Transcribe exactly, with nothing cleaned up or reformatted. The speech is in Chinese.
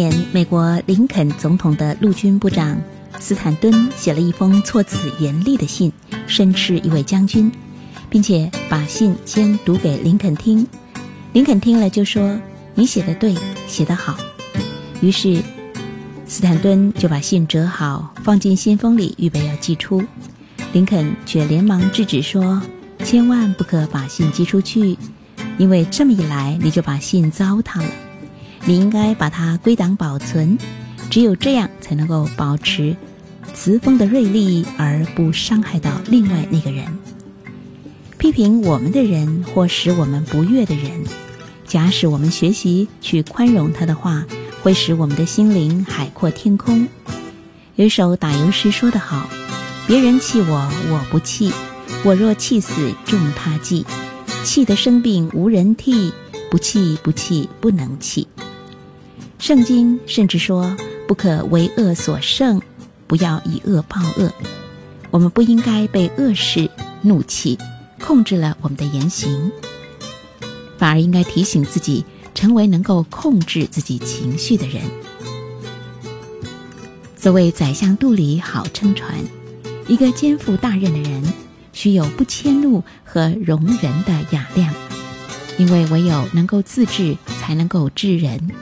年，美国林肯总统的陆军部长斯坦顿写了一封措辞严厉的信，申斥一位将军，并且把信先读给林肯听。林肯听了就说：“你写得对，写得好。”于是斯坦顿就把信折好，放进信封里，预备要寄出。林肯却连忙制止说：“千万不可把信寄出去，因为这么一来你就把信糟蹋了。你应该把它归档保存，只有这样才能够保持词锋的锐利，而不伤害到另外那个人。批评我们的人或使我们不悦的人，假使我们学习去宽容他的话，会使我们的心灵海阔天空。有一首打油诗说得好：别人气我，我不气；我若气死，众他忌。气得生病无人替，不气不气不能气。圣经甚至说，不可为恶所胜，不要以恶报恶。我们不应该被恶事怒气控制了我们的言行，反而应该提醒自己，成为能够控制自己情绪的人。所谓宰相肚里好撑船，一个肩负大任的人需有不迁怒和容人的雅量，因为唯有能够自治，才能够治人。